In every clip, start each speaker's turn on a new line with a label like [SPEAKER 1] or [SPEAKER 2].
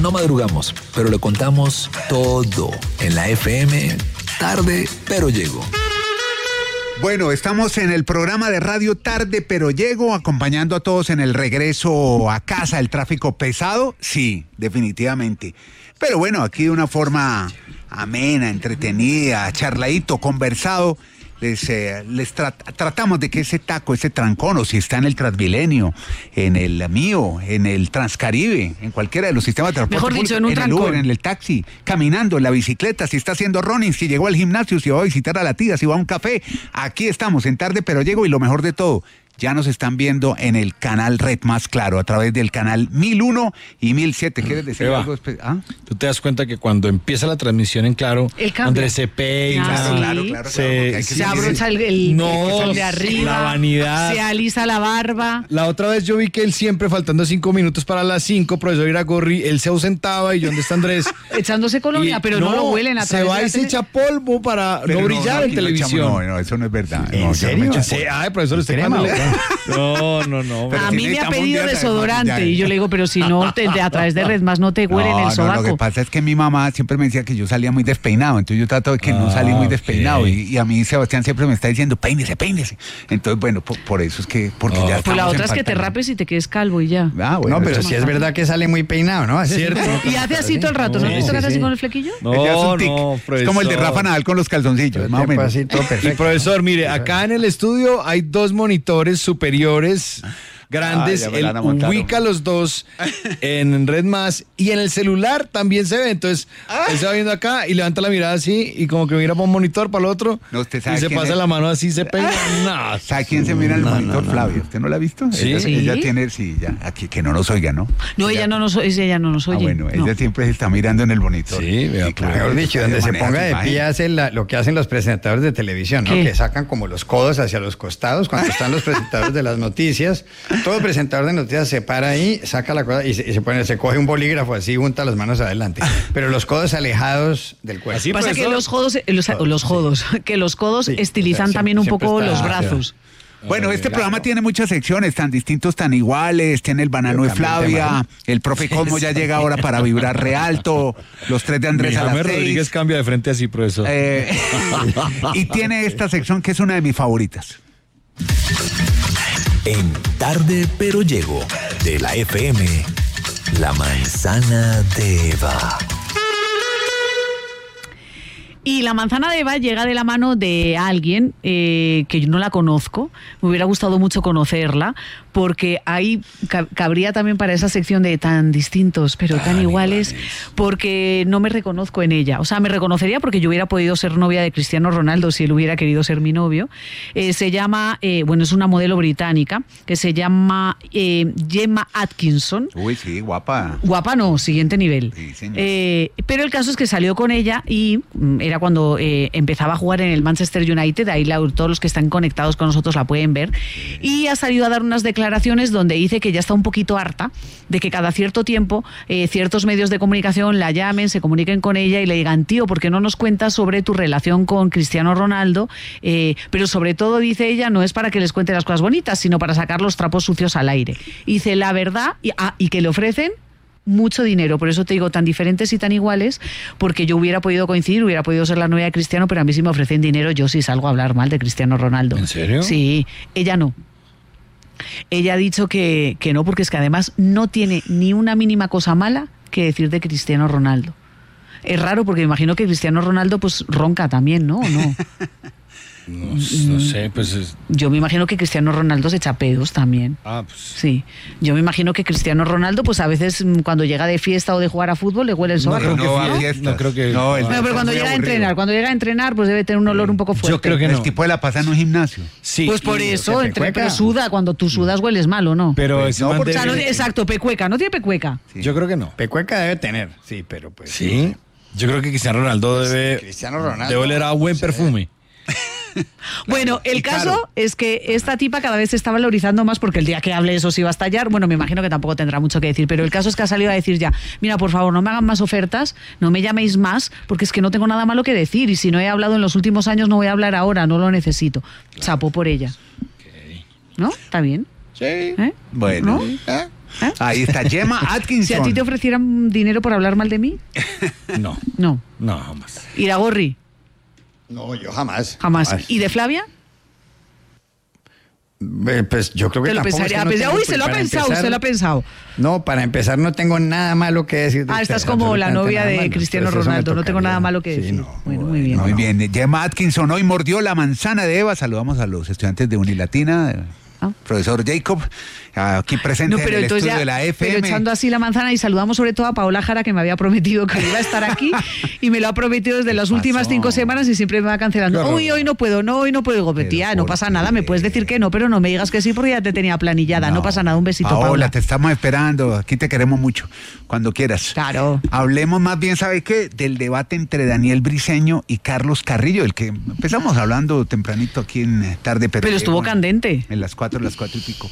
[SPEAKER 1] No madrugamos, pero le contamos todo en la FM Tarde Pero Llego.
[SPEAKER 2] Bueno, estamos en el programa de radio Tarde Pero Llego, acompañando a todos en el regreso a casa. ¿El tráfico pesado? Sí, definitivamente. Pero bueno, aquí de una forma amena, entretenida, charladito, conversado, tratamos de que ese taco, ese trancón, o si está en el Transmilenio, en el mío, en el Transcaribe, en cualquiera de los sistemas de transporte
[SPEAKER 3] mejor dicho,
[SPEAKER 2] público,
[SPEAKER 3] en un trancón,
[SPEAKER 2] el Uber, en el taxi, caminando, en la bicicleta, si está haciendo running, si llegó al gimnasio, si va a visitar a la tía, si va a un café, aquí estamos en Tarde Pero Llego, y lo mejor de todo, ya nos están viendo en el canal Red Más Claro, a través del canal 1001 y 1007. ¿Quieres decir algo?
[SPEAKER 4] Tú te das cuenta que cuando empieza la transmisión en Claro, Andrés se peina,
[SPEAKER 2] claro,
[SPEAKER 3] se abrocha el de arriba,
[SPEAKER 4] la vanidad,
[SPEAKER 3] se alisa la barba.
[SPEAKER 4] La otra vez yo vi que él siempre, faltando 5 minutos para las 5, profesor Iragorri, él se ausentaba y yo, ¿dónde está Andrés?
[SPEAKER 3] Echándose colonia, pero no lo huelen a través.
[SPEAKER 4] Se va y se echa polvo para no brillar en televisión.
[SPEAKER 2] No, eso no es verdad.
[SPEAKER 4] ¿En serio? Ay, profesor, usted No.
[SPEAKER 3] A mí me ha pedido desodorante y yo le digo, pero si no, a través de Red Más no te huelen el sobaco.
[SPEAKER 2] Lo que pasa es que mi mamá siempre me decía que yo salía muy despeinado, entonces yo trato de que no salí muy despeinado, y a mí Sebastián siempre me está diciendo, peínese. Entonces, bueno, por eso es que, porque ya estamos.
[SPEAKER 3] Pues la otra es que te rapes y te quedes calvo y ya.
[SPEAKER 5] Bueno, no, pero sí es verdad que sale muy peinado, ¿no?
[SPEAKER 4] ¿Es cierto?
[SPEAKER 3] Y hace así todo el rato, ¿no? ¿Te tocas así con el flequillo?
[SPEAKER 4] No,
[SPEAKER 2] es como el de Rafa Nadal con los calzoncillos, más o menos.
[SPEAKER 4] Y profesor, mire, acá en el estudio hay 2 monitores superiores grandes, él ubica los 2 en Red Más y en el celular también se ve, entonces él se va viendo acá y levanta la mirada así y como que mira para un monitor, para el otro, y se pasa la mano así, se peina.
[SPEAKER 2] ¿Sabe quién se mira en el monitor? Flavia, ¿usted no la ha visto?
[SPEAKER 4] Sí.
[SPEAKER 2] Ella tiene, ya, aquí que no nos oiga, ¿no?
[SPEAKER 3] No, ella no nos oye.
[SPEAKER 2] Bueno, ella siempre se está mirando en el monitor.
[SPEAKER 4] Sí,
[SPEAKER 5] claro, mejor dicho, donde se ponga de pie hace lo que hacen los presentadores de televisión, ¿no? Que sacan como los codos hacia los costados cuando están los presentadores de las noticias. Todo presentador de noticias se para ahí, saca la cosa y se coge un bolígrafo así, junta las manos adelante. Pero los codos alejados del cuerpo.
[SPEAKER 3] Así pasa que los codos estilizan también un poco los brazos.
[SPEAKER 2] Bueno, este programa tiene muchas secciones, tan distintos, tan iguales. Tiene el banano de Flavia, el profe Cosmo ya llega ahora para vibrar re alto, los 3 de Andrés a las 6.
[SPEAKER 4] Rodríguez cambia de frente así, profesor.
[SPEAKER 2] Y tiene esta sección que es una de mis favoritas.
[SPEAKER 1] En Tarde Pero Llego, de la FM, La Manzana de Eva.
[SPEAKER 3] Y la manzana de Eva llega de la mano de alguien que yo no la conozco. Me hubiera gustado mucho conocerla, porque ahí cabría también para esa sección de tan distintos, pero tan iguales, porque no me reconozco en ella. O sea, me reconocería porque yo hubiera podido ser novia de Cristiano Ronaldo si él hubiera querido ser mi novio. Se llama, es una modelo británica que se llama Gemma Atkinson.
[SPEAKER 2] Uy, sí, guapa.
[SPEAKER 3] Guapa no, siguiente nivel.
[SPEAKER 2] Sí, señor.
[SPEAKER 3] Pero el caso es que salió con ella y era cuando empezaba a jugar en el Manchester United, ahí todos los que están conectados con nosotros la pueden ver, y ha salido a dar unas declaraciones donde dice que ya está un poquito harta de que cada cierto tiempo ciertos medios de comunicación la llamen, se comuniquen con ella y le digan, tío, ¿por qué no nos cuentas sobre tu relación con Cristiano Ronaldo? Pero sobre todo, dice ella, no es para que les cuente las cosas bonitas, sino para sacar los trapos sucios al aire. Y dice la verdad, y que le ofrecen mucho dinero. Por eso te digo, tan diferentes y tan iguales, porque yo hubiera podido coincidir, hubiera podido ser la novia de Cristiano, pero a mí si me ofrecen dinero, yo sí salgo a hablar mal de Cristiano Ronaldo.
[SPEAKER 4] ¿En serio?
[SPEAKER 3] Sí, ella no. Ella ha dicho que no, porque es que además no tiene ni una mínima cosa mala que decir de Cristiano Ronaldo. Es raro, porque me imagino que Cristiano Ronaldo pues ronca también, ¿no? ¿O no?
[SPEAKER 4] No sé, pues...
[SPEAKER 3] Yo me imagino que Cristiano Ronaldo se echa pedos también.
[SPEAKER 4] Pues...
[SPEAKER 3] Sí, yo me imagino que Cristiano Ronaldo, pues a veces cuando llega de fiesta o de jugar a fútbol le huele el sobaco.
[SPEAKER 4] No creo que...
[SPEAKER 3] pero cuando llega a entrenar, pues debe tener un olor un poco fuerte.
[SPEAKER 4] Yo creo que no.
[SPEAKER 2] El tipo de la pasa en un gimnasio.
[SPEAKER 3] Sí. Pues por eso, pero suda, cuando tú sudas hueles mal, ¿o no?
[SPEAKER 4] Pero
[SPEAKER 3] exacto, pecueca, ¿no tiene pecueca?
[SPEAKER 4] Sí. Yo creo que no.
[SPEAKER 5] Pecueca debe tener, sí, pero pues...
[SPEAKER 4] Sí, yo creo que Cristiano Ronaldo debe oler a buen perfume.
[SPEAKER 3] Bueno, el caso es que esta tipa cada vez se está valorizando más, porque el día que hable eso sí va a estallar. Bueno, me imagino que tampoco tendrá mucho que decir, pero el caso es que ha salido a decir ya, mira, por favor, no me hagan más ofertas, no me llaméis más, porque es que no tengo nada malo que decir, y si no he hablado en los últimos años no voy a hablar ahora, no lo necesito. Claro. Chapó por ella.
[SPEAKER 4] Okay.
[SPEAKER 3] ¿No? ¿Está bien?
[SPEAKER 2] Sí. Bueno.
[SPEAKER 3] ¿No?
[SPEAKER 2] Ahí está Gemma Atkinson.
[SPEAKER 3] Si a ti te ofrecieran dinero por hablar mal de mí.
[SPEAKER 4] No.
[SPEAKER 3] No.
[SPEAKER 4] No, jamás.
[SPEAKER 3] Iragorri.
[SPEAKER 5] No, yo jamás.
[SPEAKER 3] Jamás. ¿Y de Flavia?
[SPEAKER 5] Pues yo creo que
[SPEAKER 3] te lo
[SPEAKER 5] tampoco
[SPEAKER 3] pensaría.
[SPEAKER 5] es que no
[SPEAKER 3] Uy,
[SPEAKER 5] tengo,
[SPEAKER 3] se lo ha pensado,
[SPEAKER 5] empezar,
[SPEAKER 3] se lo ha pensado.
[SPEAKER 5] No, para empezar no tengo nada malo que decir.
[SPEAKER 3] Estás como la novia de Cristiano Ronaldo, no tengo nada malo que decir.
[SPEAKER 5] Sí, no,
[SPEAKER 3] bueno, muy bien.
[SPEAKER 2] Muy bien. Gemma Atkinson hoy mordió la manzana de Eva. Saludamos a los estudiantes de Unilatina. Profesor Jacob, aquí presente en el estudio de la FM.
[SPEAKER 3] Pero echando así la manzana, y saludamos sobre todo a Paola Jara, que me había prometido que iba a estar aquí y me lo ha prometido desde las últimas 5 semanas y siempre me va cancelando. Uy, hoy no puedo. Digo, tía, no pasa nada, me puedes decir que no, pero no me digas que sí porque ya te tenía planillada. No pasa nada, un besito, Paola.
[SPEAKER 2] Te estamos esperando, aquí te queremos mucho, cuando quieras.
[SPEAKER 3] Claro.
[SPEAKER 2] Hablemos más bien, ¿sabe qué? Del debate entre Daniel Briceño y Carlos Carrillo, el que empezamos hablando tempranito aquí en Tarde
[SPEAKER 3] Pero estuvo candente.
[SPEAKER 2] En las 4 y pico.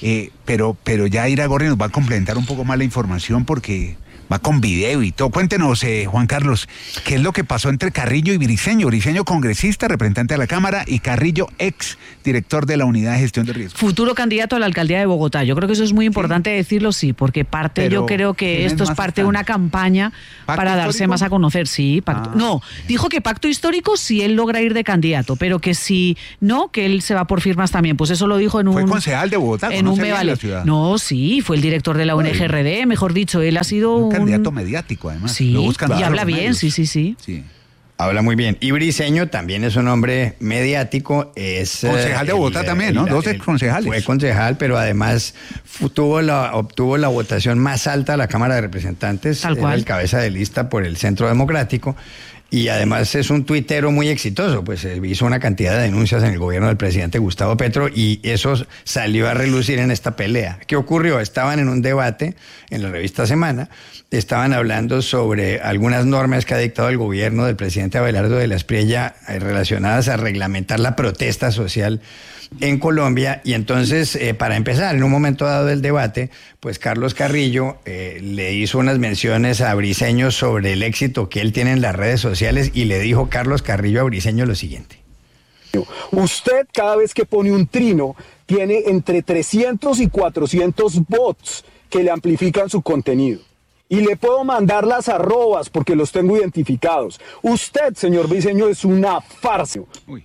[SPEAKER 2] Pero ya Iragorri nos va a complementar un poco más la información porque va con video y todo. Cuéntenos, Juan Carlos, ¿qué es lo que pasó entre Carrillo y Briceño? Briceño, congresista, representante de la Cámara, y Carrillo, ex director de la Unidad de Gestión de Riesgos.
[SPEAKER 3] Futuro candidato a la alcaldía de Bogotá. Yo creo que eso es muy importante decirlo, sí, porque yo creo que esto es parte de una campaña para darse
[SPEAKER 2] histórico?
[SPEAKER 3] más a conocer. Sí, pacto. No, dijo que pacto histórico si él logra ir de candidato, pero que si no, que él se va por firmas también. Pues eso lo dijo en un...
[SPEAKER 2] Fue concejal de Bogotá,
[SPEAKER 3] en un Me Vale. No, sí, fue el director de la ONG-RD, mejor dicho, él ha sido un
[SPEAKER 2] candidato mediático, además.
[SPEAKER 3] Sí,
[SPEAKER 2] lo buscan
[SPEAKER 3] y habla bien,
[SPEAKER 2] medios.
[SPEAKER 3] sí.
[SPEAKER 5] Habla muy bien. Y Briceño también es un hombre mediático. Es
[SPEAKER 2] concejal de Bogotá también, ¿no? 2 concejales.
[SPEAKER 5] Fue concejal, pero además obtuvo la votación más alta de la Cámara de Representantes.
[SPEAKER 3] Tal cual.
[SPEAKER 5] Era el cabeza de lista por el Centro Democrático. Y además es un tuitero muy exitoso, pues hizo una cantidad de denuncias en el gobierno del presidente Gustavo Petro y eso salió a relucir en esta pelea. ¿Qué ocurrió? Estaban en un debate en la revista Semana, estaban hablando sobre algunas normas que ha dictado el gobierno del presidente Abelardo de la Espriella relacionadas a reglamentar la protesta social en Colombia. Y entonces, para empezar, en un momento dado del debate, pues Carlos Carrillo le hizo unas menciones a Briceño sobre el éxito que él tiene en las redes sociales y le dijo Carlos Carrillo a Briceño lo siguiente.
[SPEAKER 6] Usted cada vez que pone un trino tiene entre 300 y 400 bots que le amplifican su contenido. Y le puedo mandar las arrobas porque los tengo identificados. Usted, señor Briceño, es una farsa.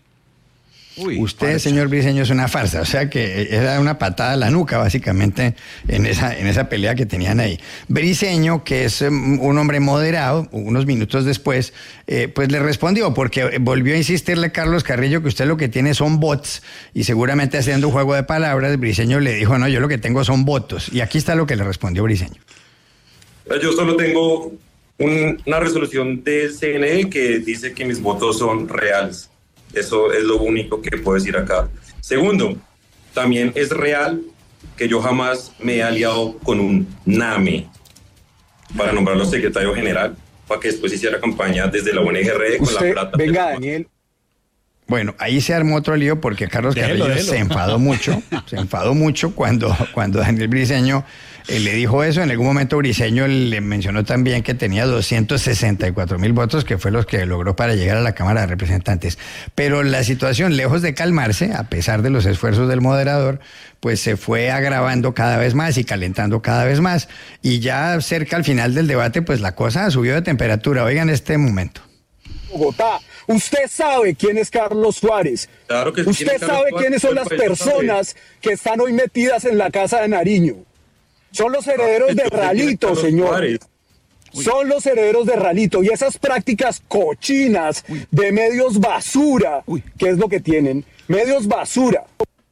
[SPEAKER 5] Usted, señor Briceño, es una farsa. O sea que era una patada a la nuca, básicamente, en esa pelea que tenían ahí. Briceño, que es un hombre moderado, unos minutos después, pues le respondió, porque volvió a insistirle a Carlos Carrillo que usted lo que tiene son bots, y seguramente haciendo un juego de palabras, Briceño le dijo, no, yo lo que tengo son votos. Y aquí está lo que le respondió Briceño.
[SPEAKER 7] Yo solo tengo una resolución del CNE que dice que mis votos son reales. Eso es lo único que puedo decir acá. Segundo, también es real que yo jamás me he aliado con un NAME para nombrarlo secretario general, para que después hiciera campaña desde la ONG-RD con la plata.
[SPEAKER 6] Venga, Daniel.
[SPEAKER 5] Bueno, ahí se armó otro lío porque Carlos Carrillo se enfadó mucho cuando Daniel Briceño le dijo eso. En algún momento Briceño le mencionó también que tenía 264,000 votos, que fue los que logró para llegar a la Cámara de Representantes. Pero la situación, lejos de calmarse, a pesar de los esfuerzos del moderador, pues se fue agravando cada vez más y calentando cada vez más. Y ya cerca al final del debate, pues la cosa subió de temperatura. Oigan este momento.
[SPEAKER 6] Bogotá. Usted sabe quién es Carlos Suárez.
[SPEAKER 7] Claro que sí.
[SPEAKER 6] Usted sabe quiénes son las personas que están hoy metidas en la casa de Nariño. Son los herederos de Ralito, señor. Son los herederos de Ralito. Y esas prácticas cochinas de medios basura, ¿qué es lo que tienen? Medios basura.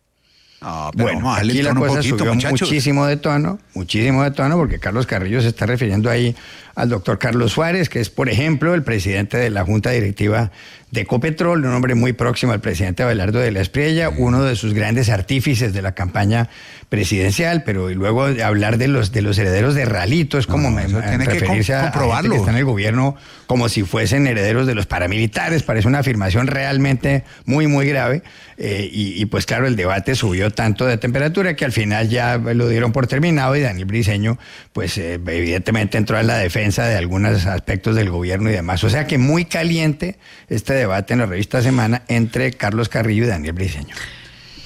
[SPEAKER 5] Bueno, aquí la cosa subió muchísimo de tono, porque Carlos Carrillo se está refiriendo ahí al doctor Carlos Suárez, que es, por ejemplo, el presidente de la Junta Directiva de Ecopetrol, un hombre muy próximo al presidente Abelardo de la Espriella, uno de sus grandes artífices de la campaña presidencial, pero y luego hablar de los herederos de Ralito es como referirse a gente que está en el gobierno como si fuesen herederos de los paramilitares. Parece una afirmación realmente muy, muy grave, y pues claro, el debate subió tanto de temperatura que al final ya lo dieron por terminado y Daniel Briceño pues evidentemente entró a la defensa de algunos aspectos del gobierno y demás. O sea que muy caliente este debate en la revista Semana entre Carlos Carrillo y Daniel Briceño.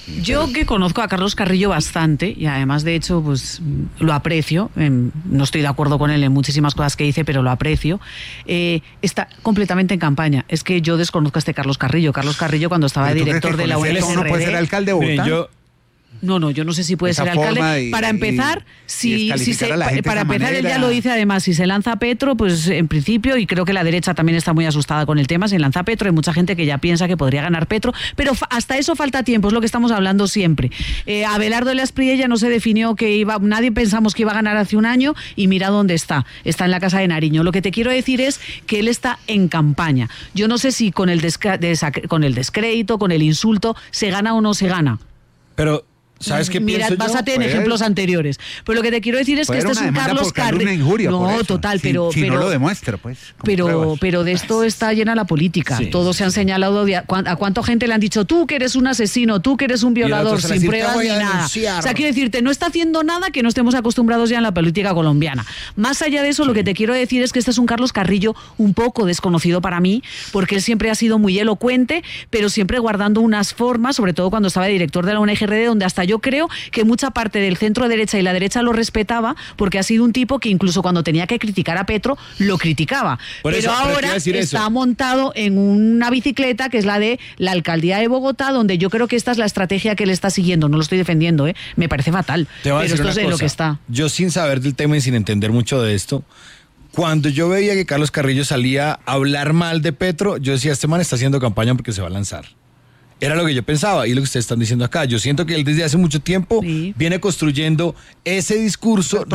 [SPEAKER 3] Yo que conozco a Carlos Carrillo bastante y además de hecho pues lo aprecio, no estoy de acuerdo con él en muchísimas cosas que dice, pero lo aprecio, está completamente en campaña. Es que yo desconozco a este Carlos Carrillo. Carlos Carrillo cuando estaba director de la UNHCR...
[SPEAKER 2] ¿No puede ser alcalde de Bogotá?
[SPEAKER 3] No, yo no sé si puede ser alcalde. Para empezar, para empezar, él ya lo dice además, si se lanza Petro, pues en principio, y creo que la derecha también está muy asustada con el tema, si lanza Petro, hay mucha gente que ya piensa que podría ganar Petro, pero hasta eso falta tiempo, es lo que estamos hablando siempre. Abelardo de la Espriella no se definió nadie pensamos que iba a ganar hace un año y mira dónde está en la Casa de Nariño. Lo que te quiero decir es que él está en campaña. Yo no sé si con el descrédito, con el insulto, se gana o no se gana.
[SPEAKER 4] Pero... ¿sabes qué pienso yo?
[SPEAKER 3] Básate en ejemplos anteriores. Pero lo que te quiero decir es que este es un Carlos Carrillo. No, total, pero
[SPEAKER 2] no lo demuestra, pues.
[SPEAKER 3] Pero de esto está llena la política. Sí. Todos se han señalado a cuánta gente le han dicho tú que eres un asesino, tú que eres un violador, sin pruebas ni nada. O sea, quiero decirte, no está haciendo nada que no estemos acostumbrados ya en la política colombiana. Más allá de eso, lo que te quiero decir es que este es un Carlos Carrillo un poco desconocido para mí, porque él siempre ha sido muy elocuente, pero siempre guardando unas formas, sobre todo cuando estaba director de la UNHCR, donde hasta yo creo que mucha parte del centro derecha y la derecha lo respetaba, porque ha sido un tipo que incluso cuando tenía que criticar a Petro, lo criticaba. Pero ahora está montado en una bicicleta que es la de la alcaldía de Bogotá, donde yo creo que esta es la estrategia que él está siguiendo. No lo estoy defendiendo, me parece fatal. Pero esto es de lo que está.
[SPEAKER 4] Yo, sin saber del tema y sin entender mucho de esto, cuando yo veía que Carlos Carrillo salía a hablar mal de Petro, yo decía, este man está haciendo campaña porque se va a lanzar. Era lo que yo pensaba y lo que ustedes están diciendo acá. Yo siento que él desde hace mucho tiempo viene construyendo ese discurso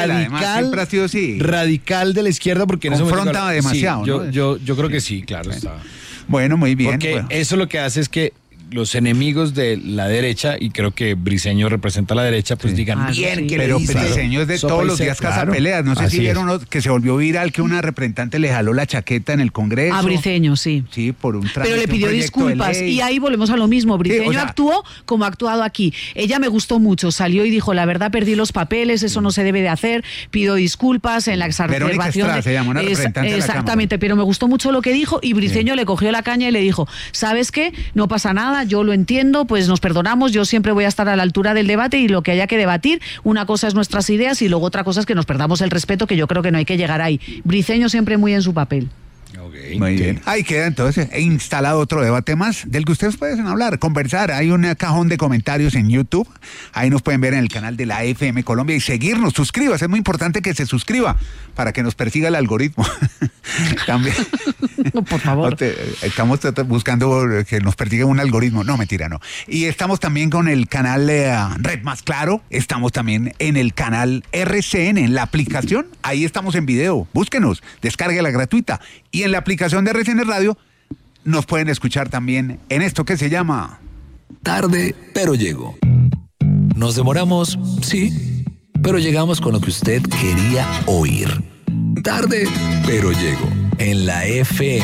[SPEAKER 4] radical de la izquierda, porque
[SPEAKER 2] confronta demasiado.
[SPEAKER 4] Sí, ¿no? yo creo que sí, claro.
[SPEAKER 2] Está. Bueno, muy bien.
[SPEAKER 4] Porque eso lo que hace es que los enemigos de la derecha, y creo que Briceño representa a la derecha, pues digan bien que
[SPEAKER 2] pero
[SPEAKER 4] le dicen.
[SPEAKER 2] Briceño es de todos los días casapeleas. No sé si vieron que se volvió viral que una representante le jaló la chaqueta en el Congreso.
[SPEAKER 3] A Briceño, sí.
[SPEAKER 2] Sí, por un trámite.
[SPEAKER 3] Pero le pidió disculpas y ahí volvemos a lo mismo. Briceño actuó como ha actuado aquí. Ella me gustó mucho, salió y dijo, la verdad perdí los papeles, eso no se debe de hacer, pido disculpas en la exacerbación.
[SPEAKER 2] Verónica Estrada se llama, una representante de la
[SPEAKER 3] exactamente,
[SPEAKER 2] Cámara.
[SPEAKER 3] Pero me gustó mucho lo que dijo y Briceño le cogió la caña y le dijo, ¿sabes qué? No pasa nada, yo lo entiendo, pues nos perdonamos, yo siempre voy a estar a la altura del debate y lo que haya que debatir, una cosa es nuestras ideas y luego otra cosa es que nos perdamos el respeto, que yo creo que no hay que llegar ahí. Briceño siempre muy en su papel.
[SPEAKER 2] Muy bien. Ahí queda entonces instalado otro debate más del que ustedes pueden hablar, conversar. Hay un cajón de comentarios en YouTube. Ahí nos pueden ver en el canal de la FM Colombia y seguirnos. Suscríbase, es muy importante que se suscriba para que nos persiga el algoritmo. También.
[SPEAKER 3] No, por favor.
[SPEAKER 2] Estamos buscando que nos persiga un algoritmo. No, mentira, no. Y estamos también con el canal Red Más Claro. Estamos también en el canal RCN, en la aplicación. Ahí estamos en video. Búsquenos, descárguela gratuita. Y en la aplicación de RCN Radio nos pueden escuchar también en esto que se llama
[SPEAKER 1] Tarde, pero llego. Nos demoramos, sí, pero llegamos con lo que usted quería oír. Tarde, pero llego en la FM.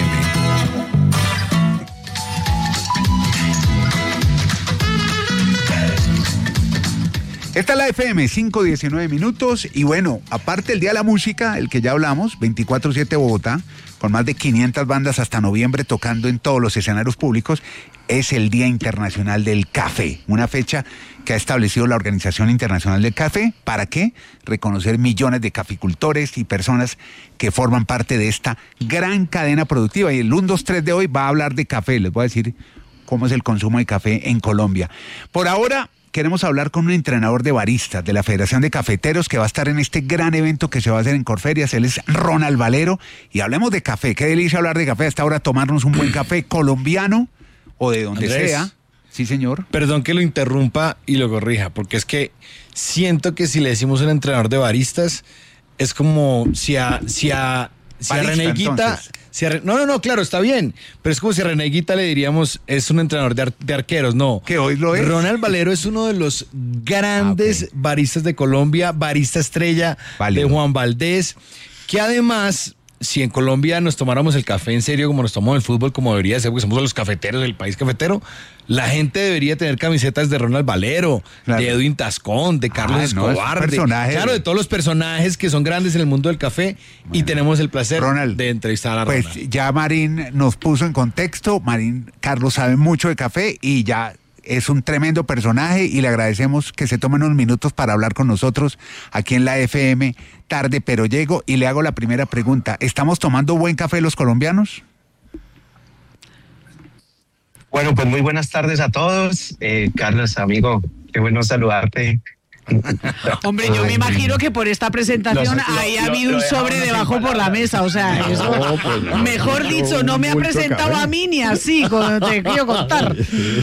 [SPEAKER 2] Esta es la FM, 5:19 minutos. Y bueno, aparte el Día de la Música, el que ya hablamos, 24/7 Bogotá, con más de 500 bandas hasta noviembre tocando en todos los escenarios públicos, es el Día Internacional del Café. Una fecha que ha establecido la Organización Internacional del Café. ¿Para qué? Reconocer millones de caficultores y personas que forman parte de esta gran cadena productiva. Y el 1, 2, 3 de hoy va a hablar de café. Les voy a decir cómo es el consumo de café en Colombia. Por ahora queremos hablar con un entrenador de baristas de la Federación de Cafeteros que va a estar en este gran evento que se va a hacer en Corferias. Él es Ronald Valero y hablemos de café. Qué delicia hablar de café hasta ahora, tomarnos un buen café colombiano o de donde
[SPEAKER 4] Andrés,
[SPEAKER 2] sea. Sí, señor.
[SPEAKER 4] Perdón que lo interrumpa y lo corrija, porque es que siento que si le decimos un entrenador de baristas, es como si a Reneguita... No, claro, está bien, pero es como si a Reneguita le diríamos, es un entrenador de arqueros, no.
[SPEAKER 2] Que hoy lo es.
[SPEAKER 4] Ronald Valero es uno de los grandes baristas de Colombia, barista estrella de Juan Valdés, que además, si en Colombia nos tomáramos el café en serio como nos tomamos el fútbol, como debería ser, porque somos los cafeteros del país cafetero, la gente debería tener camisetas de Ronald Valero, de Edwin Tascón, de Carlos Escobar, de todos los personajes que son grandes en el mundo del café. Bueno, y tenemos el placer de entrevistar a Ronald.
[SPEAKER 2] Pues ya Marín nos puso en contexto. Marín, Carlos sabe mucho de café y ya es un tremendo personaje y le agradecemos que se tome unos minutos para hablar con nosotros aquí en la FM Tarde Pero Llego, y le hago la primera pregunta. ¿Estamos tomando buen café los colombianos?
[SPEAKER 8] Bueno, pues muy buenas tardes a todos. Carlos, amigo, qué bueno saludarte.
[SPEAKER 3] Hombre, yo me imagino que por esta presentación ahí ha habido un sobre debajo por la mesa, o sea, eso, mejor dicho, no me ha presentado a mí ni así, te quiero contar.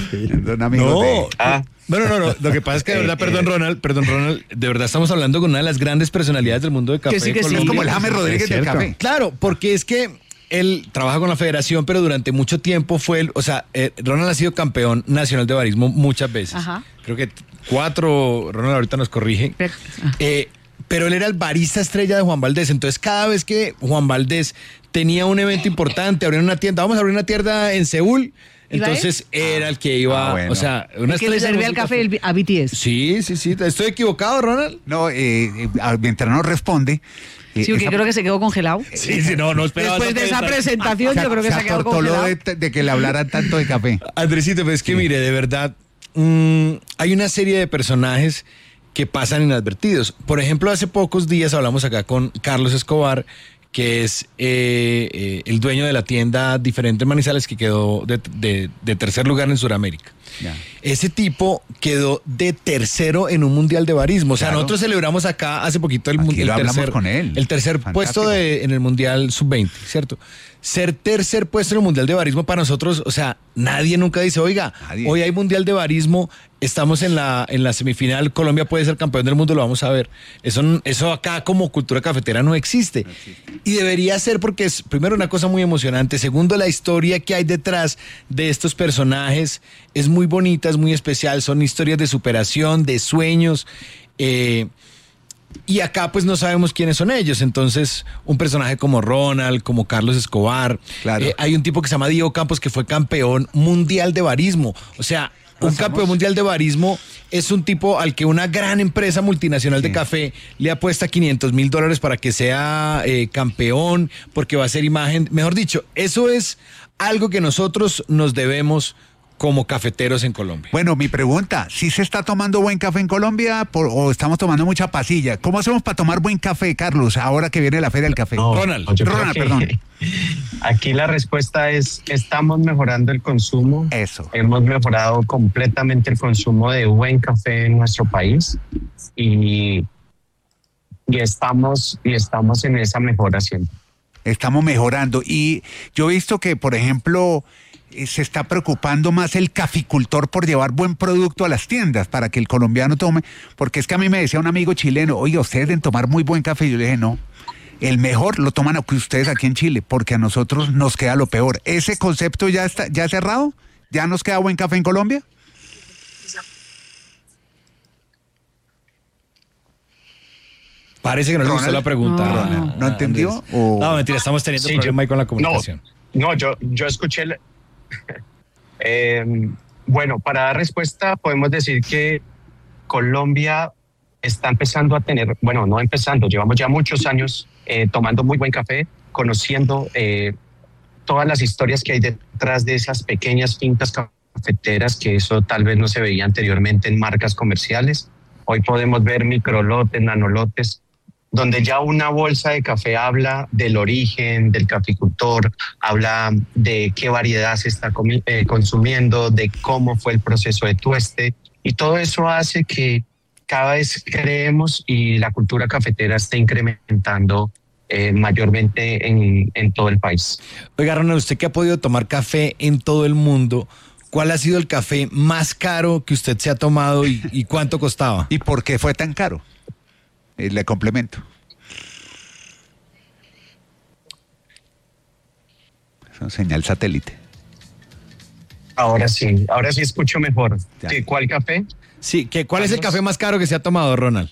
[SPEAKER 4] Bueno, no, lo que pasa es que de verdad, perdón Ronald, de verdad estamos hablando con una de las grandes personalidades del mundo del café.
[SPEAKER 3] Que sí,
[SPEAKER 2] es como el James Rodríguez del café.
[SPEAKER 4] Claro, porque es que él trabaja con la federación, pero durante mucho tiempo Ronald ha sido campeón nacional de barismo muchas veces. Ajá. Creo que 4, Ronald ahorita nos corrige. Pero él era el barista estrella de Juan Valdez. Entonces, cada vez que Juan Valdez tenía un evento importante, abrir una tienda, vamos a abrir una tienda en Seúl. Entonces era el que iba,
[SPEAKER 2] bueno.
[SPEAKER 4] O sea, una
[SPEAKER 3] el que le servía el café a BTS.
[SPEAKER 4] Sí. ¿Estoy equivocado, Ronald?
[SPEAKER 2] No, mientras no responde.
[SPEAKER 3] Sí, porque creo que se quedó congelado.
[SPEAKER 4] Sí, no esperaba.
[SPEAKER 3] Después de esa presentación, yo creo que se ha quedado congelado.
[SPEAKER 2] de que le hablaran tanto de café.
[SPEAKER 4] Andresito, pues es que mire, de verdad, hay una serie de personajes que pasan inadvertidos. Por ejemplo, hace pocos días hablamos acá con Carlos Escobar, que es el dueño de la tienda Diferentes Manizales, que quedó de tercer lugar en Sudamérica. Ya. Ese tipo quedó de tercero en un mundial de barismo. O sea, claro, nosotros celebramos acá hace poquito el tercer puesto en el mundial sub-20, ¿cierto? Ser tercer puesto en el mundial de barismo para nosotros, o sea, nadie nunca dice, oiga, hoy hay mundial de barismo, estamos en la semifinal, Colombia puede ser campeón del mundo, lo vamos a ver. Eso acá como cultura cafetera no existe. Y debería ser, porque es, primero, una cosa muy emocionante, segundo, la historia que hay detrás de estos personajes es muy bonita, es muy especial, son historias de superación, de sueños, y acá pues no sabemos quiénes son ellos. Entonces un personaje como Ronald, como Carlos Escobar, claro. Hay un tipo que se llama Diego Campos, que fue campeón mundial de barismo. O sea, un campeón mundial de barismo es un tipo al que una gran empresa multinacional de café le apuesta $500,000 para que sea campeón, porque va a ser imagen. Mejor dicho, eso es algo que nosotros nos debemos como cafeteros en Colombia.
[SPEAKER 2] Bueno, mi pregunta, ¿sí se está tomando buen café en Colombia o estamos tomando mucha pasilla? ¿Cómo hacemos para tomar buen café, Carlos, ahora que viene la Feria del Café?
[SPEAKER 8] Ronald, perdón. Aquí la respuesta es, estamos mejorando el consumo.
[SPEAKER 2] Eso.
[SPEAKER 8] Hemos mejorado completamente el consumo de buen café en nuestro país y estamos en esa mejora siempre.
[SPEAKER 2] Estamos mejorando, y yo he visto que, por ejemplo, se está preocupando más el caficultor por llevar buen producto a las tiendas para que el colombiano tome, porque es que a mí me decía un amigo chileno, oiga, ustedes deben tomar muy buen café. Yo le dije, no, el mejor lo toman ustedes aquí en Chile, porque a nosotros nos queda lo peor. ¿Ese concepto ya está cerrado? ¿Ya nos queda buen café en Colombia?
[SPEAKER 4] Parece que no le gustó la pregunta.
[SPEAKER 2] ¿No entendió?
[SPEAKER 4] No, mentira, estamos teniendo problema ahí con la comunicación.
[SPEAKER 8] No, yo escuché. Bueno, para dar respuesta podemos decir que Colombia está empezando a tener, bueno, no empezando, llevamos ya muchos años tomando muy buen café, conociendo todas las historias que hay detrás de esas pequeñas fincas cafeteras, que eso tal vez no se veía anteriormente en marcas comerciales. Hoy podemos ver microlotes, nanolotes, donde ya una bolsa de café habla del origen del caficultor, habla de qué variedad se está consumiendo, de cómo fue el proceso de tueste, y todo eso hace que cada vez creemos y la cultura cafetera esté incrementando mayormente en todo el país.
[SPEAKER 4] Oiga, Ronald, usted que ha podido tomar café en todo el mundo, ¿cuál ha sido el café más caro que usted se ha tomado y cuánto costaba?
[SPEAKER 2] ¿Y por qué fue tan caro? Le complemento. Es una señal satélite.
[SPEAKER 8] Ahora sí escucho mejor. ¿Cuál café?
[SPEAKER 4] Sí, ¿cuál es el café más caro que se ha tomado, Ronald?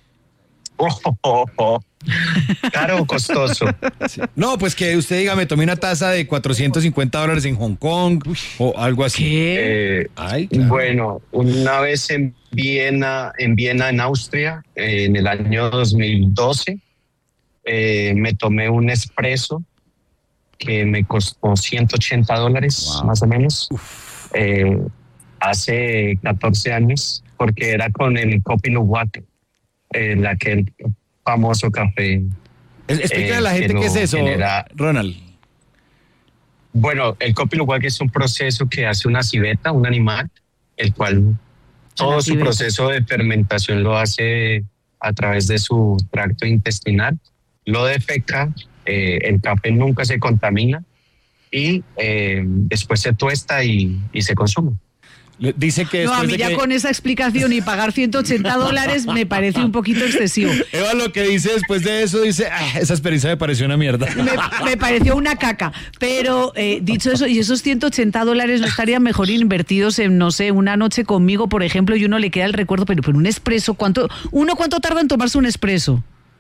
[SPEAKER 8] ¿Caro o costoso?
[SPEAKER 4] Sí. No, pues que usted diga, me tomé una taza de $450 en Hong Kong o algo así.
[SPEAKER 8] Claro. Bueno, una vez en Viena, en Austria, en el año 2012, me tomé un espresso que me costó $180, wow, más o menos. hace 14 años, porque era con el Kopi Luwak, aquel famoso café.
[SPEAKER 4] Explícale a la gente qué es eso, Ronald.
[SPEAKER 8] Bueno, el Kopi Luwak es un proceso que hace una civeta, un animal, el cual todo su proceso de fermentación lo hace a través de su tracto intestinal, lo defeca, el café nunca se contamina y después se tuesta y se consume.
[SPEAKER 4] Dice que
[SPEAKER 3] no, a mí ya con esa explicación y pagar $180 me parece un poquito excesivo.
[SPEAKER 4] Eva lo que dice después de eso, dice, esa experiencia me pareció una mierda.
[SPEAKER 3] Me pareció una caca, pero dicho eso, ¿y esos $180 no estarían mejor invertidos en, no sé, una noche conmigo, por ejemplo, y uno le queda el recuerdo, pero un expreso, ¿cuánto tarda en tomarse un expreso?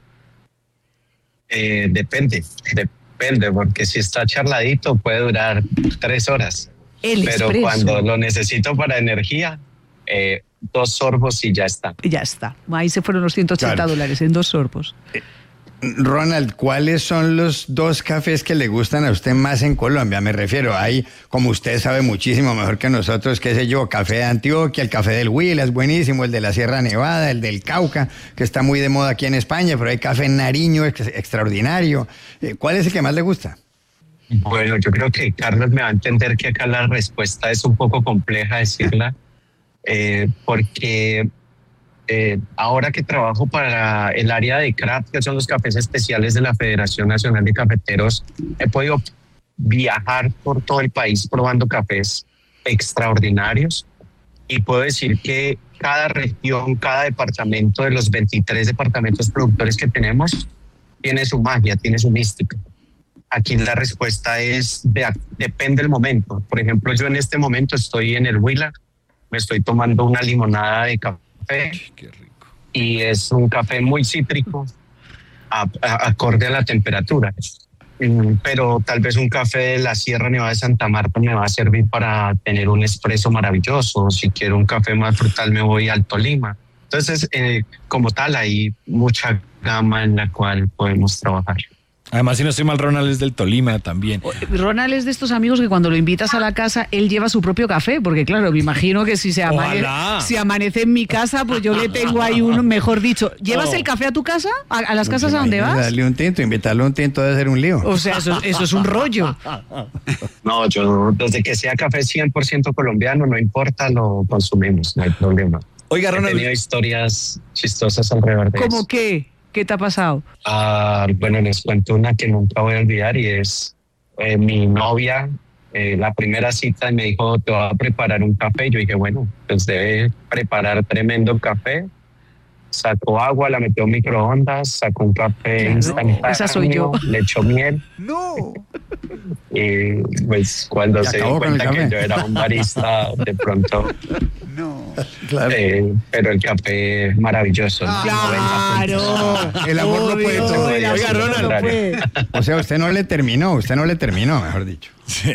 [SPEAKER 8] Depende, porque si está charladito puede durar 3 horas. Pero cuando lo necesito para energía, 2 sorbos y ya está.
[SPEAKER 3] Ya está. Ahí se fueron los $180 en 2 sorbos.
[SPEAKER 5] Ronald, ¿cuáles son los 2 cafés que le gustan a usted más en Colombia? Me refiero, hay, como usted sabe muchísimo mejor que nosotros, qué sé yo, café de Antioquia, el café del Huila es buenísimo, el de la Sierra Nevada, el del Cauca, que está muy de moda aquí en España, pero hay café en Nariño extraordinario. ¿Cuál es el que más le gusta?
[SPEAKER 8] Bueno, yo creo que Carlos me va a entender que acá la respuesta es un poco compleja decirla, porque ahora que trabajo para el área de craft, que son los cafés especiales de la Federación Nacional de Cafeteros, he podido viajar por todo el país probando cafés extraordinarios y puedo decir que cada región, cada departamento de los 23 departamentos productores que tenemos tiene su magia, tiene su mística. Aquí la respuesta es, depende del momento. Por ejemplo, yo en este momento estoy en el Huila, me estoy tomando una limonada de café. Qué rico. Y es un café muy cítrico, acorde a la temperatura. Pero tal vez un café de la Sierra Nevada de Santa Marta me va a servir para tener un espresso maravilloso. Si quiero un café más frutal me voy al Tolima. Entonces, como tal, hay mucha gama en la cual podemos trabajar.
[SPEAKER 4] Además, si no estoy mal, Ronald es del Tolima también.
[SPEAKER 3] Ronald es de estos amigos que cuando lo invitas a la casa, él lleva su propio café, porque claro, me imagino que si amanece en mi casa, pues yo le tengo ahí mejor dicho. ¿Llevas el café a tu casa? ¿A las casas a donde vas?
[SPEAKER 5] Darle un tinto, invitarle un tinto debe ser un lío.
[SPEAKER 3] O sea, eso es un rollo.
[SPEAKER 8] No, yo desde que sea café 100% colombiano, no importa, lo consumimos, no hay problema.
[SPEAKER 4] Oiga, Ronald,
[SPEAKER 8] he tenido historias chistosas alrededor de eso.
[SPEAKER 3] ¿Cómo qué? ¿Qué te ha pasado?
[SPEAKER 8] Bueno, les cuento una que nunca voy a olvidar y es mi novia, la primera cita, me dijo, te voy a preparar un café. Yo dije, bueno, pues debe preparar tremendo café. Sacó agua, la metió en microondas, sacó un café instantáneo,
[SPEAKER 3] esa soy yo.
[SPEAKER 8] Le echó miel.
[SPEAKER 2] No.
[SPEAKER 8] Y pues cuando se dio cuenta que yo era un barista, de pronto...
[SPEAKER 2] No,
[SPEAKER 5] claro.
[SPEAKER 8] Pero el café es maravilloso.
[SPEAKER 3] Claro.
[SPEAKER 2] El amor no puede todo.
[SPEAKER 4] Oiga, Ronald.
[SPEAKER 5] O sea, usted no le terminó, mejor dicho.
[SPEAKER 4] Sí.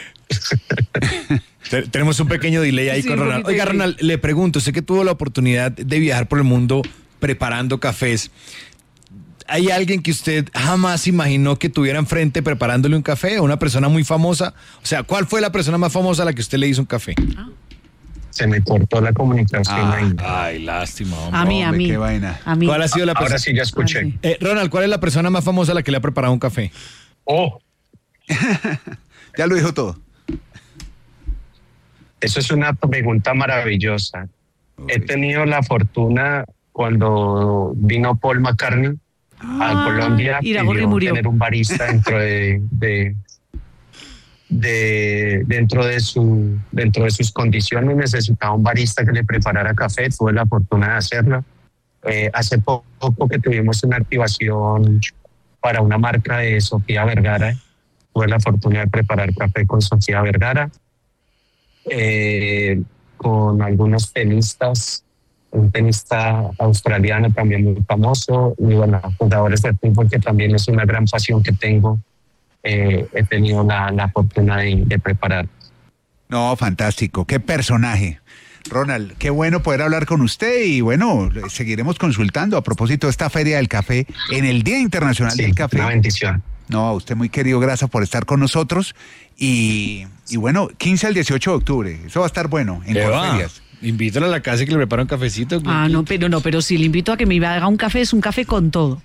[SPEAKER 4] Tenemos un pequeño delay ahí con Ronald. Oiga, Ronald, le pregunto, sé que tuvo la oportunidad de viajar por el mundo preparando cafés. ¿Hay alguien que usted jamás imaginó que tuviera enfrente preparándole un café? ¿Una persona muy famosa? O sea, ¿cuál fue la persona más famosa a la que usted le hizo un café?
[SPEAKER 8] Se me cortó la comunicación ahí.
[SPEAKER 4] Ay, lástima, hombre.
[SPEAKER 3] A mí.
[SPEAKER 2] Qué vaina.
[SPEAKER 4] ¿Cuál ha sido la persona?
[SPEAKER 8] Ahora sí ya escuché.
[SPEAKER 4] Ronald, ¿cuál es la persona más famosa a la que le ha preparado un café?
[SPEAKER 2] Ya lo dijo todo.
[SPEAKER 8] Eso es una pregunta maravillosa. He tenido la fortuna cuando vino Paul McCartney a Colombia y tener un barista dentro de sus condiciones. Necesitaba un barista que le preparara café. Tuve la fortuna de hacerlo. Hace poco que tuvimos una activación para una marca de Sofía Vergara. Tuve la fortuna de preparar café con Sofía Vergara, con algunos tenistas, un tenista australiano también muy famoso, y bueno, jugadores de fútbol, que también es una gran pasión que tengo. He tenido la fortuna de preparar.
[SPEAKER 2] No, fantástico, qué personaje. Ronald, qué bueno poder hablar con usted y bueno, seguiremos consultando a propósito de esta Feria del Café en el Día Internacional del Café.
[SPEAKER 8] Una bendición.
[SPEAKER 2] No, a usted muy querido, gracias por estar con nosotros. Y bueno, 15 al 18 de octubre, eso va a estar bueno en Corferias.
[SPEAKER 4] Invítalo a la casa y que le prepara un cafecito.
[SPEAKER 3] Pero si le invito a que me haga un café, es un café con todo.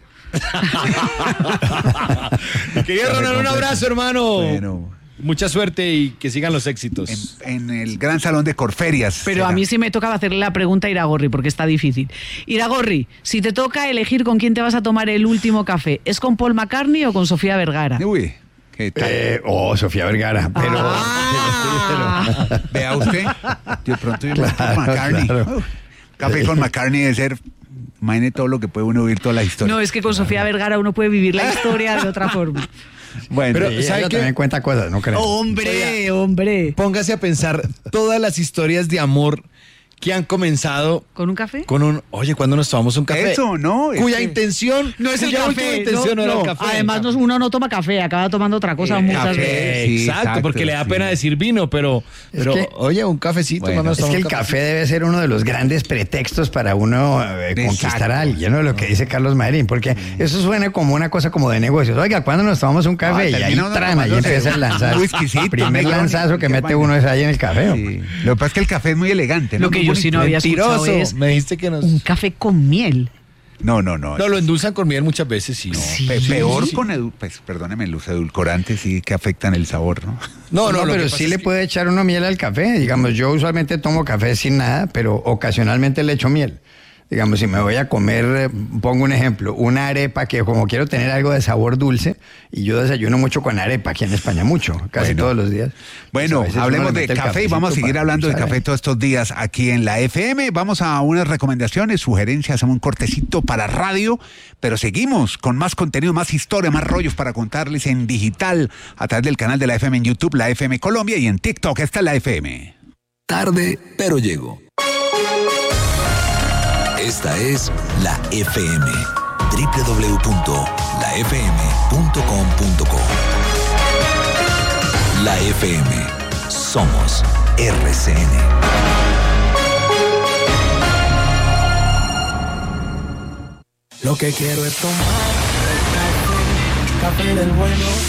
[SPEAKER 4] Quería Ronald, un abrazo, hermano.
[SPEAKER 2] Bueno.
[SPEAKER 4] Mucha suerte y que sigan los éxitos.
[SPEAKER 2] En el gran salón de Corferias.
[SPEAKER 3] Pero a mí sí me tocaba hacerle la pregunta a Iragorri, porque está difícil. Iragorri, si te toca elegir con quién te vas a tomar el último café, ¿es con Paul McCartney o con Sofía Vergara?
[SPEAKER 2] Uy, ¿qué tal?
[SPEAKER 5] Sofía Vergara, pero...
[SPEAKER 2] Vea usted, de pronto yo con McCartney.
[SPEAKER 5] Claro.
[SPEAKER 2] Café con McCartney debe ser... Imagine todo lo que puede uno oír, toda la historia.
[SPEAKER 3] No, es que con Sofía Vergara uno puede vivir la historia de otra forma.
[SPEAKER 2] Bueno,
[SPEAKER 5] pero ella también cuenta cosas, ¿no creo?
[SPEAKER 3] Hombre.
[SPEAKER 4] Póngase a pensar todas las historias de amor que han comenzado...
[SPEAKER 3] ¿Con un café?
[SPEAKER 4] Oye, ¿cuándo nos tomamos un café?
[SPEAKER 2] Eso, ¿no?
[SPEAKER 4] Cuya intención...
[SPEAKER 3] No es el
[SPEAKER 4] cuya
[SPEAKER 3] café.
[SPEAKER 4] última intención no era el café.
[SPEAKER 3] Además, uno no toma café, acaba tomando otra cosa muchas veces.
[SPEAKER 2] Sí,
[SPEAKER 4] exacto, porque le da pena decir vino, pero
[SPEAKER 5] que,
[SPEAKER 4] oye, un cafecito.
[SPEAKER 2] Bueno,
[SPEAKER 5] es que el café debe ser uno de los grandes pretextos para uno conquistar a alguien, ¿no? Lo que dice Carlos Marín, porque eso suena como una cosa como de negocios. Oiga, ¿cuándo nos tomamos un café? Y ahí trama, y empieza el lanzazo. El primer lanzazo que mete uno es ahí en el café.
[SPEAKER 2] Sí. Lo que pasa es que el café es muy elegante, ¿no?
[SPEAKER 3] Lo que yo sí no había escuchado es
[SPEAKER 4] me dijiste que nos...
[SPEAKER 3] un café con miel.
[SPEAKER 2] No.
[SPEAKER 4] No, lo endulzan con miel muchas veces, sí.
[SPEAKER 2] Peor con pues perdóneme, los edulcorantes sí que afectan el sabor, ¿no?
[SPEAKER 5] No, pero sí le puede echar uno miel al café. Digamos, yo usualmente tomo café sin nada, pero ocasionalmente le echo miel. Digamos, si me voy a comer, pongo un ejemplo, una arepa que como quiero tener algo de sabor dulce, y yo desayuno mucho con arepa aquí en España, casi todos los días.
[SPEAKER 2] Bueno,
[SPEAKER 5] Pues
[SPEAKER 2] hablemos de café y vamos a seguir hablando de café todos estos días aquí en la FM. Vamos a unas recomendaciones, sugerencias, hacemos un cortecito para radio, pero seguimos con más contenido, más historia, más rollos para contarles en digital a través del canal de la FM en YouTube, la FM Colombia, y en TikTok está la FM.
[SPEAKER 1] Tarde, pero llego. Esta es la FM, www.lafm.com.co. La FM, somos RCN.
[SPEAKER 9] Lo que quiero es tomar café del bueno.